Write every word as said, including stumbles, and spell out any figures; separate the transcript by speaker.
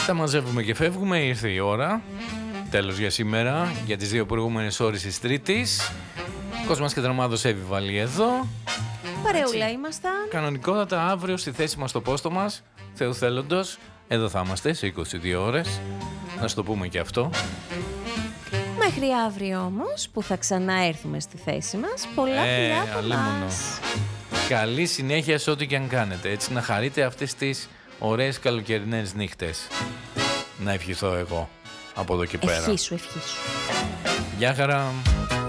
Speaker 1: Τα μαζεύουμε και φεύγουμε, ήρθε η ώρα. Τέλος για σήμερα, για τις δύο προηγούμενες ώρες της Τρίτης. Κόσμας και Δραμάδος Εύη εδώ.
Speaker 2: Παρεούλα ήμασταν.
Speaker 1: Κανονικότατα αύριο στη θέση μας, στο πόστο μας, Θεού θέλοντος, εδώ θα είμαστε σε είκοσι δύο ώρες. Να σου το πούμε και αυτό.
Speaker 2: Μέχρι αύριο όμως που θα ξαναέρθουμε στη θέση μας. Πολλά
Speaker 1: ε,
Speaker 2: φιλιά από μας.
Speaker 1: Καλή συνέχεια σε ό,τι και αν κάνετε. Έτσι να χαρείτε αυτές τις ωραίες καλοκαιρινές νύχτες. Να ευχηθώ εγώ από εδώ και πέρα.
Speaker 2: Ευχή σου, ευχή σου.
Speaker 1: Γεια χαρά.